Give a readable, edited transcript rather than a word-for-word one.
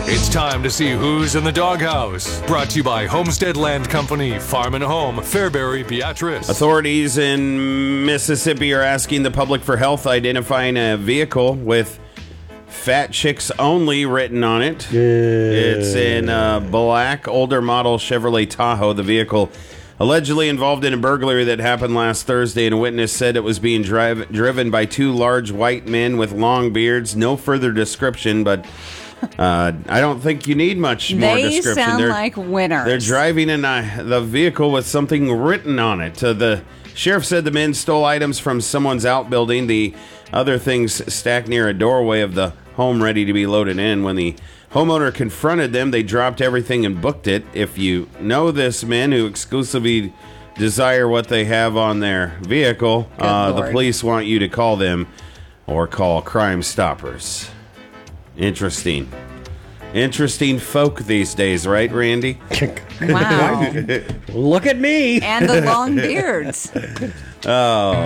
It's time to see who's in the doghouse. Brought to you by Homestead Land Company, Farm and Home, Fairbury, Beatrice. Authorities in Mississippi are asking the public for help identifying a vehicle with "Fat Chicks Only" written on it. It's in a black, older model Chevrolet Tahoe. The vehicle allegedly involved in a burglary that happened last Thursday, and a witness said it was being driven by two large white men with long beards. No further description, but I don't think you need much more description. They sound like winners. They're driving in the vehicle with something written on it. The sheriff said the men stole items from someone's outbuilding. The other things stacked near a doorway of the home ready to be loaded in. When the homeowner confronted them, they dropped everything and booked it. If you know this men who exclusively desire what they have on their vehicle, the police want you to call them or call Crime Stoppers. Interesting folk these days, right, Randy? Wow. Look at me. And the long beards. Oh.